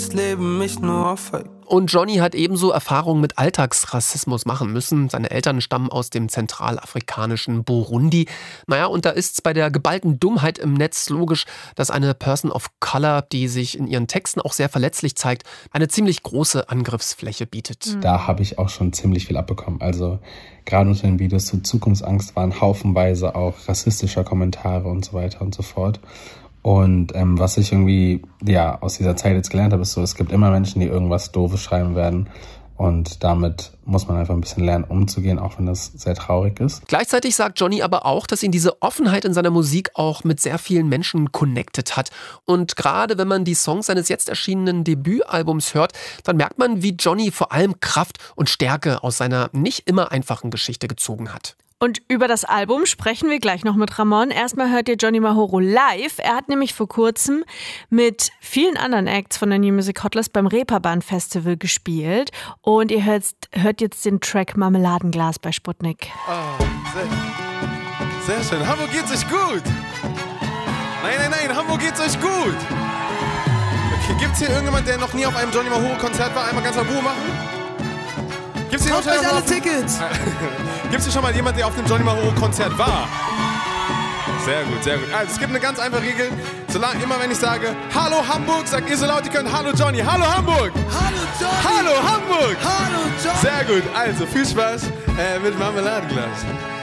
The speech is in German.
das Leben mich nur aufhält. Und Johnny hat ebenso Erfahrungen mit Alltagsrassismus machen müssen. Seine Eltern stammen aus dem zentralafrikanischen Burundi. Naja, und da ist's bei der geballten Dummheit im Netz logisch, dass eine Person of Color, die sich in ihren Texten auch sehr verletzlich zeigt, eine ziemlich große Angriffsfläche bietet. Da habe ich auch schon ziemlich viel abbekommen. Also gerade unter den Videos zu Zukunftsangst waren haufenweise auch rassistischer Kommentare und so weiter und so fort. Und was ich irgendwie aus dieser Zeit jetzt gelernt habe, ist so, es gibt immer Menschen, die irgendwas Doofes schreiben werden. Und damit muss man einfach ein bisschen lernen, umzugehen, auch wenn das sehr traurig ist. Gleichzeitig sagt Johnny aber auch, dass ihn diese Offenheit in seiner Musik auch mit sehr vielen Menschen connected hat. Und gerade wenn man die Songs seines jetzt erschienenen Debütalbums hört, dann merkt man, wie Johnny vor allem Kraft und Stärke aus seiner nicht immer einfachen Geschichte gezogen hat. Und über das Album sprechen wir gleich noch mit Ramon. Erstmal hört ihr Johnny Mahoro live. Er hat nämlich vor kurzem mit vielen anderen Acts von der New Music Hotlist beim Reeperbahn Festival gespielt. Und ihr hört jetzt den Track Marmeladenglas bei Sputnik. Oh, sehr schön. Hamburg geht's euch gut. Nein, Hamburg geht's euch gut. Okay, gibt's hier irgendjemand, der noch nie auf einem Johnny Mahoro Konzert war? Einmal ganz mal Ruhe machen. Gibt's hier Kauft euch alle Tickets! Gibt's hier schon mal jemanden, der auf dem Johnny Mahoro Konzert war? Sehr gut, sehr gut. Also es gibt eine ganz einfache Regel. Immer wenn ich sage, Hallo Hamburg, sagt ihr so laut ihr könnt, Hallo Johnny, Hallo Hamburg! Hallo Johnny! Hallo Hamburg! Hallo Johnny! Sehr gut, also viel Spaß mit Marmeladenglas.